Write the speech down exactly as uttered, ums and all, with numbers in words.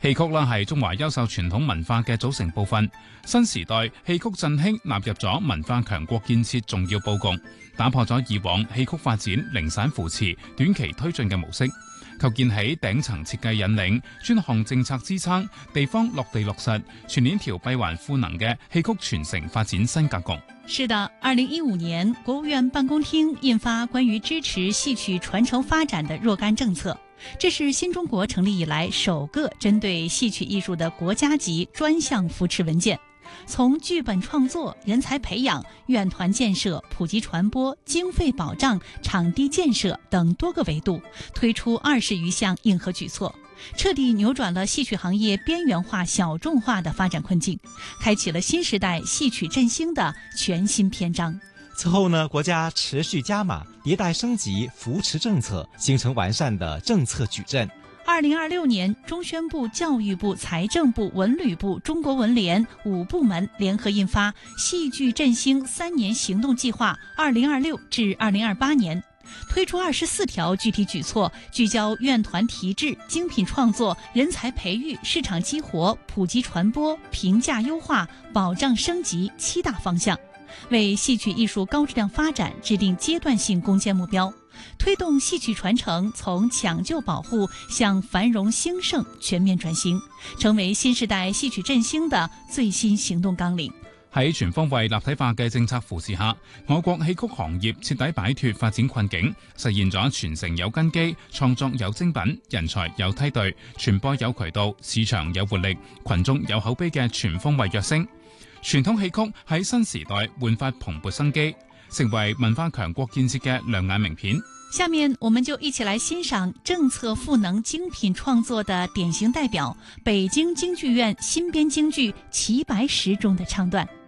戲曲啦係中華優秀傳統文化嘅組成部分，新時代戲曲振興納入咗文化強國建設重要佈局，打破咗以往戲曲發展零散扶持、短期推進嘅模式，構建起頂層設計引領、專項政策支撐、地方落地落實、全鏈條閉環賦能嘅戲曲傳承發展新格局。 是的，二零一五年，國務院辦公廳印發關於支持戲曲傳承發展的若干政策，這是新中國成立以來首個針對戲曲藝術的國家級專項扶持文件。從劇本創作、人才培養、院團建設、普及傳播、經費保障、場地建設等多個維度，推出二十餘項硬核舉措，徹底扭轉了戲曲行業邊緣化、小眾化的發展困境，開啟了新時代戲曲振興的全新篇章。 此後呢，國家持續加碼迭代升級扶持政策，形成完善的政策矩陣。 二零二六年，中宣部、教育部、財政部、文旅部、中國文聯五部門聯合印發《戲劇振興三年行動計劃（二零二六至二零二八年）》，推出二十四條具體舉措，聚焦院團提質、精品創作、人才培育、市場激活、普及傳播、評價優化、保障升級七大方向，為戲曲藝術高質量發展制定階段性攻堅目標，推動戲曲傳承從搶救保護向繁榮興盛全面轉型，成為新時代戲曲振興的最新行動綱領。 喺全方位立體化嘅政策扶持下，我國戲曲行業徹底擺脫發展困境，實現咗傳承有根基、創作有精品、人才有梯隊、傳播有渠道、市場有活力、群眾有口碑嘅全方位躍升。傳統戲曲喺新時代煥發蓬勃生機，成為文化強國建設嘅亮眼名片。 下面我們就一起來欣賞政策賦能精品創作的典型代表——北京京劇院新編京劇《齊白石》中的唱段。